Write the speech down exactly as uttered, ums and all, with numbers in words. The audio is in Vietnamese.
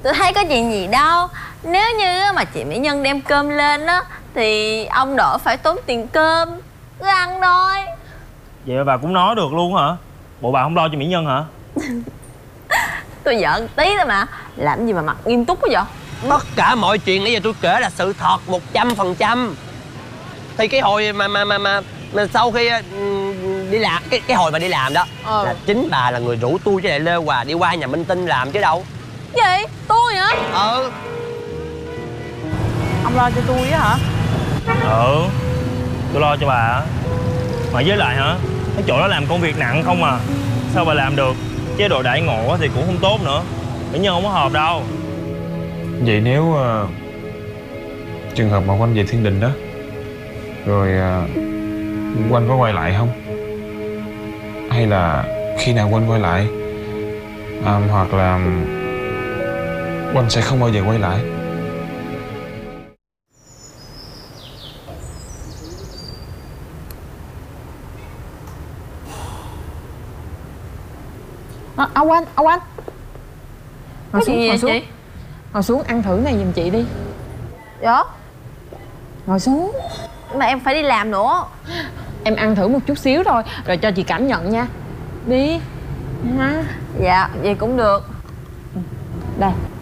tôi thấy có chuyện gì đâu. Nếu như mà chị Mỹ Nhân đem cơm lên á thì ông đỡ phải tốn tiền cơm, cứ ăn thôi. Vậy mà bà cũng nói được luôn hả? Bộ bà không lo cho Mỹ Nhân hả? Tôi giỡn tí thôi mà. Làm gì mà mặt nghiêm túc quá vậy? Tất cả mọi chuyện nãy giờ tôi kể là sự thật một trăm phần trăm. Thì cái hồi mà mà mà mà, mà sau khi uh, đi làm cái cái hồi mà đi làm đó ờ. là chính bà là người rủ tôi với lại Lê Hòa đi qua nhà Minh Tinh làm chứ đâu. Gì? Tôi hả? Ừ. Ông lo cho tôi á hả? Ừ, tôi lo cho bà á. Mà với lại hả, cái chỗ đó làm công việc nặng không à, sao bà làm được? Chế độ đãi ngộ thì cũng không tốt nữa. Mỹ Nhân không có hợp đâu. Vậy nếu uh, trường hợp mà Oanh về Thiên Đình đó, rồi uh, Oanh có quay lại không? Hay là khi nào Oanh quay lại, uh, hoặc là Oanh sẽ không bao giờ quay lại? À, ông anh, ông anh ngồi Có xuống, gì ngồi vậy xuống chị? Ngồi xuống ăn thử này giùm chị đi. Dạ. Ngồi xuống. Mà em phải đi làm nữa. Em ăn thử một chút xíu thôi, rồi cho chị cảm nhận nha. Đi ha. Dạ, vậy cũng được. Đây.